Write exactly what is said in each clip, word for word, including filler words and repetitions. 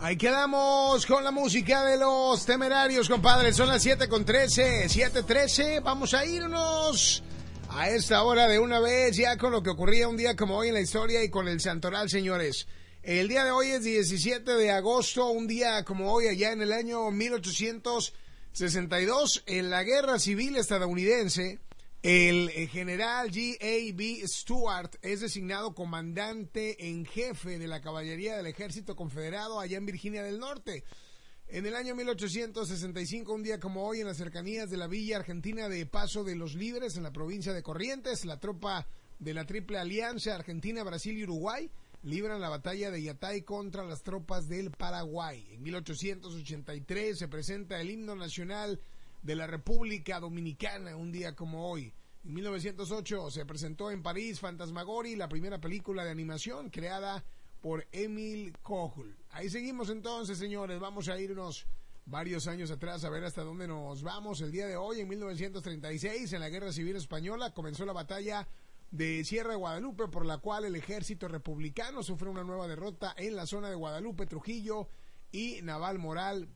Ahí quedamos con la música de Los Temerarios, compadre. Son las siete con trece, siete trece. Vamos a irnos a esta hora de una vez ya con lo que ocurría un día como hoy en la historia y con el santoral, señores. El día de hoy es diecisiete de agosto, un día como hoy allá en el año mil ochocientos sesenta y dos, en la Guerra Civil Estadounidense. El general G A B Stuart es designado comandante en jefe de la caballería del ejército confederado allá en Virginia del Norte. En el año mil ochocientos sesenta y cinco, un día como hoy, en las cercanías de la villa argentina de Paso de los Libres, en la provincia de Corrientes, la tropa de la Triple Alianza Argentina, Brasil y Uruguay libran la batalla de Yatay contra las tropas del Paraguay. En mil ochocientos ochenta y tres se presenta el himno nacional de la República Dominicana, un día como hoy. En mil novecientos ocho se presentó en París Fantasmagoria, la primera película de animación creada por Emil Cojul. Ahí seguimos entonces, señores. Vamos a irnos varios años atrás a ver hasta dónde nos vamos. El día de hoy, en mil novecientos treinta y seis, en la Guerra Civil Española, comenzó la batalla de Sierra de Guadalupe, por la cual el ejército republicano sufre una nueva derrota en la zona de Guadalupe, Trujillo y Naval Moral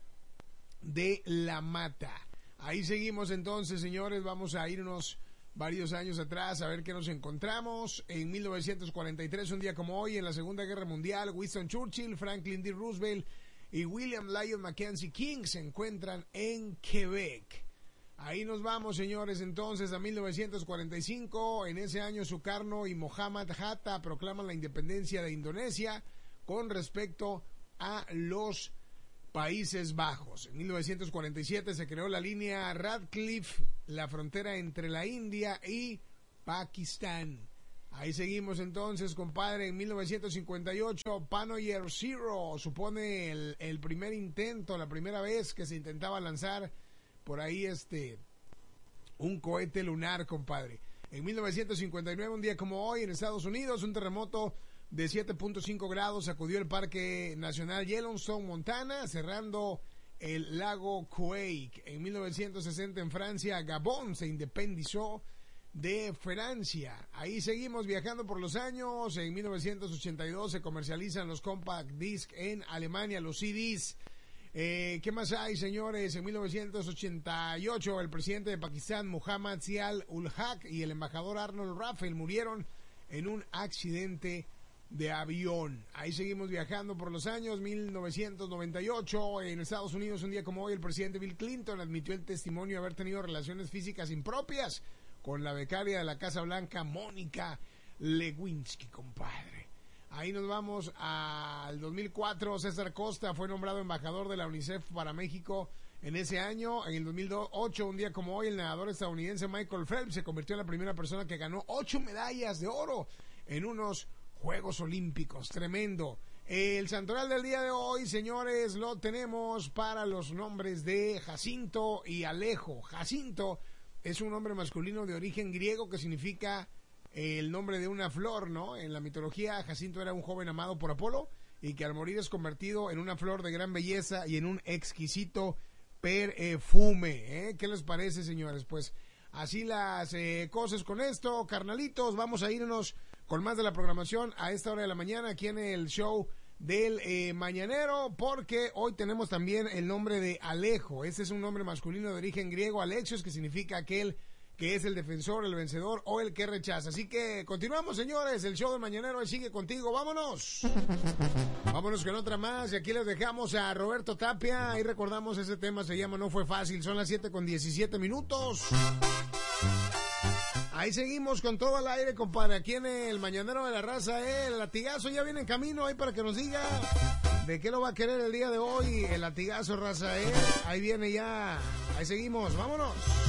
de La Mata. Ahí seguimos entonces, señores. Vamos a irnos varios años atrás a ver qué nos encontramos. En mil novecientos cuarenta y tres, un día como hoy, en la Segunda Guerra Mundial, Winston Churchill, Franklin D. Roosevelt y William Lyon Mackenzie King se encuentran en Quebec. Ahí nos vamos, señores, entonces a mil novecientos cuarenta y cinco. En ese año Sukarno y Mohammad Hatta proclaman la independencia de Indonesia con respecto a los Países Bajos. En mil novecientos cuarenta y siete se creó la línea Radcliffe, la frontera entre la India y Pakistán. Ahí seguimos entonces, compadre. En mil novecientos cincuenta y ocho, Pioneer Zero supone el, el primer intento, la primera vez que se intentaba lanzar por ahí este un cohete lunar, compadre. En mil novecientos cincuenta y nueve, un día como hoy, en Estados Unidos, un terremoto de siete punto cinco grados sacudió el Parque Nacional Yellowstone, Montana, cerrando el lago Quake. En mil novecientos sesenta, en Francia, Gabón se independizó de Francia. Ahí seguimos viajando por los años. En mil novecientos ochenta y dos se comercializan los compact disc en Alemania, los C Ds. Eh, ¿Qué más hay, señores? En mil novecientos ochenta y ocho, el presidente de Pakistán, Muhammad Ziaul-ul-Haq, y el embajador Arnold Raffel murieron en un accidente de avión. Ahí seguimos viajando por los años. Mil novecientos noventa y ocho, en Estados Unidos, un día como hoy, el presidente Bill Clinton admitió el testimonio de haber tenido relaciones físicas impropias con la becaria de la Casa Blanca, Mónica Lewinsky, compadre. Ahí nos vamos al dos mil cuatro. César Costa fue nombrado embajador de la UNICEF para México en ese año. En el dos mil ocho, un día como hoy, el nadador estadounidense Michael Phelps se convirtió en la primera persona que ganó ocho medallas de oro en unos Juegos Olímpicos. Tremendo. El santoral del día de hoy, señores, lo tenemos para los nombres de Jacinto y Alejo. Jacinto es un nombre masculino de origen griego que significa el nombre de una flor, ¿no? En la mitología, Jacinto era un joven amado por Apolo y que al morir es convertido en una flor de gran belleza y en un exquisito perfume, ¿eh? ¿Qué les parece, señores? Pues así las eh, cosas con esto, carnalitos. Vamos a irnos con más de la programación a esta hora de la mañana aquí en el show del eh, Mañanero, porque hoy tenemos también el nombre de Alejo. Este es un nombre masculino de origen griego, Alexios, que significa aquel que es el defensor, el vencedor o el que rechaza. Así que continuamos, señores, el show del Mañanero sigue contigo. ¡Vámonos! Vámonos con otra más, y aquí les dejamos a Roberto Tapia. Ahí recordamos, ese tema se llama No Fue Fácil. Son las siete con diecisiete minutos. Ahí seguimos con todo al aire, compadre, aquí en el Mañanero de la Raza. eh. El latigazo ya viene en camino ahí para que nos diga de qué lo va a querer el día de hoy. El latigazo, raza, eh. Ahí viene ya. Ahí seguimos, vámonos.